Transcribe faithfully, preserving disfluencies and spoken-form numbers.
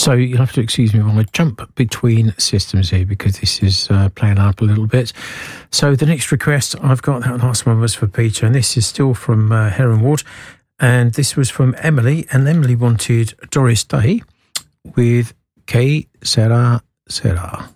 So you'll have to excuse me while I jump between systems here because this is uh, playing up a little bit. So the next request I've got, that last one was for Peter, and this is still from uh, Heron Ward, and this was from Emily, and Emily wanted Doris Day with Que Sera Sera.